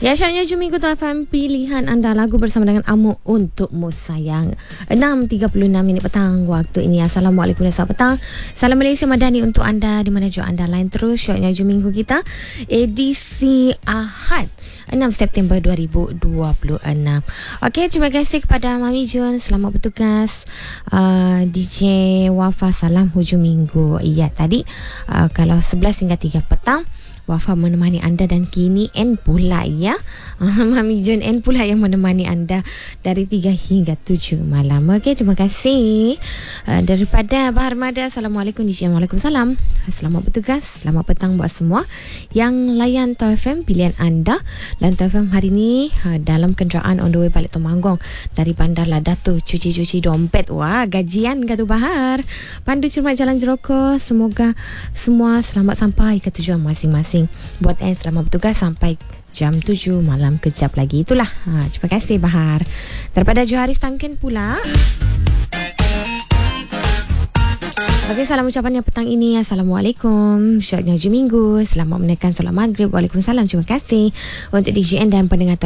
Ya, Syahnya Juminggu tu FM pilihan anda lagu bersama dengan Amu Untukmu Sayang. 6.36 petang waktu ini. Assalamualaikum dan selamat petang. Salam Malaysia Madani untuk anda di mana jua anda lain terus. Syahnya Juminggu kita edisi Ahad 6 September 2026. Okey, terima kasih kepada Mami Jun. Selamat bertugas. DJ Wafa, salam hujung minggu. Ya, tadi kalau 11 hingga 3 petang Wafa menemani anda dan kini N pula ya. Mami Jun N pula yang menemani anda dari 3 hingga 7 malam. Okey, terima kasih. Daripada Bahar Mada, Assalamualaikum DJ. Waalaikumsalam. Selamat bertugas. Selamat petang buat semua yang layan Tau FM pilihan anda. Dan Tau FM hari ni dalam kenderaan on the way balik Temanggong dari Bandar Ladatu, cuci-cuci dompet. Wah, gajian kata Bahar. Pandu cermat Jalan Jeroko. Semoga semua selamat sampai ke tujuan masing-masing. Buat N, selamat bertugas sampai jam 7 malam, kejap lagi. Itulah. Terima kasih Bahar. Daripada Joharis Tangkin pula. Okey, salam ucapannya petang ini. Assalamualaikum. Syoknya hujung minggu. Selamat menaikkan solat maghrib. Waalaikumsalam. Terima kasih untuk DJN dan pendengar